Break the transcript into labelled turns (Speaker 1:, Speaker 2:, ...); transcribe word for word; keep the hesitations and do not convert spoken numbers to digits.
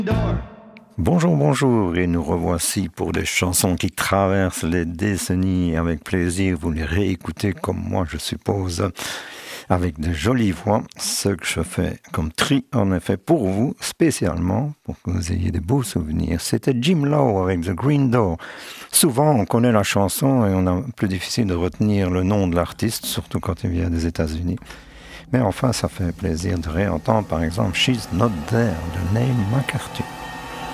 Speaker 1: Bonjour, bonjour, et nous revoici pour des chansons qui traversent les décennies. Avec plaisir, vous les réécoutez comme moi, je suppose, avec de jolies voix. Ce que je fais comme tri, en effet, pour vous, spécialement, pour que vous ayez de beaux souvenirs. C'était Jim Lowe avec The Green Door. Souvent, on connaît la chanson et on a plus difficile de retenir le nom de l'artiste, surtout quand il vient des États-Unis. Mais enfin, ça fait plaisir de réentendre, par exemple, She's Not There de Neil McCarthy.